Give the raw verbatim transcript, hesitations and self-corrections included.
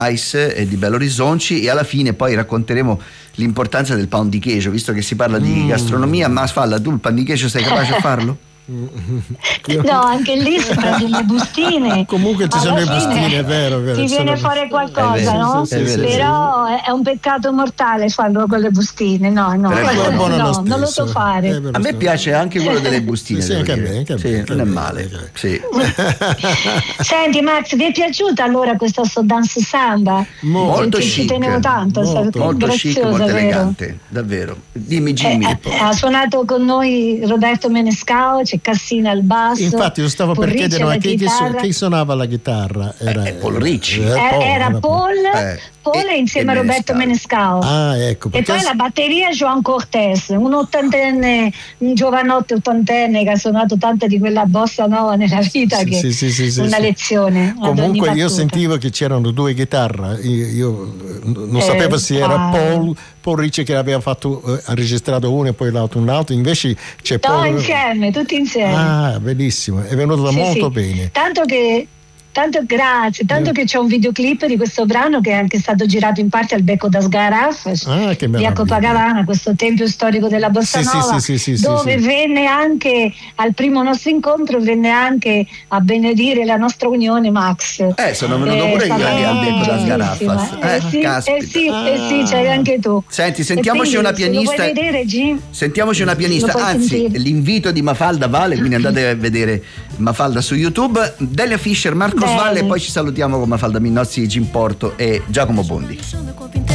Ice e di Belo Horizonte, e alla fine poi racconteremo l'importanza del pan di queijo, visto che si parla di Mm. gastronomia. Ma Falla, tu il pan di queijo sei capace a farlo? No, anche lì si prendi le bustine. Comunque ci sono Alla le fine bustine, è vero, è vero. ti ci viene sono- fuori qualcosa, È vero, no? sì, sì, sì, Però è un peccato mortale farlo con le bustine. No, no, Però è no, buono, buono lo no, non lo so stesso. fare. Eh, però A me sto- piace anche quello delle bustine. Sì, sì, devo anche a dire. me, anche a me, Sì, anche a non è me, male. anche a me. Sì. Senti Max, vi è piaciuta allora questa so dance samba? Molto Perché ci chic, tenevo tanto, molto, è stata Molto chic, graziosa, molto vero? elegante, davvero. Dimmi Jimmy. Eh, eh, ha suonato con noi Roberto Menescao, c'è Cassina al basso. Infatti io stavo per Porricci chiedere ma alla chi, chi, su- chitarra. chi suonava la chitarra? Era Eh, Paul Ricci. eh, Eh, Paul, era Paul, Eh, Paul e- insieme e a Roberto Menescal. Menescao. Ah, ecco, E perché poi la batteria Joan Cortés, un ottantenne, un giovanotte ottantenne che ha suonato tanta di quella bossa nova nella vita, Sì, che sì, sì, sì, sì, una sì. lezione. ad ogni Comunque io battuta. sentivo che c'erano due chitarre, io, io, eh, non Eh, sapevo se era ah. Paul, Paul Ricci che aveva fatto, eh, ha registrato uno e poi l'altro un altro, invece c'è No, Paul. insieme, tutti insieme. Ah, bellissimo, è venuto Sì, molto sì. bene. Tanto che Tanto grazie, tanto Eh. che c'è un videoclip di questo brano che è anche stato girato in parte al Becco das Garrafas Ah, che di meraviglia. Copacabana, questo tempio storico della Bossa Sì, sì, Nova, sì, sì, sì, dove sì. venne anche al primo nostro incontro venne anche a benedire la nostra unione Max. Eh, sono venuto Eh, pure io stava lì al Becco das bellissima. Garrafas. Eh, Eh, sì, eh caspita. sì, eh sì, c'eri anche tu. Senti, E sentiamoci quindi, una se lo pianista. vuoi vedere, Jim? Sentiamoci una pianista, Lo puoi anzi sentire. l'invito di Mafalda vale, quindi andate a vedere Mafalda su YouTube. Delia Fischer, Marco Bene. Svalle, e poi ci salutiamo con Mafalda Minnozzi, Jim Porto e Giacomo Bondi.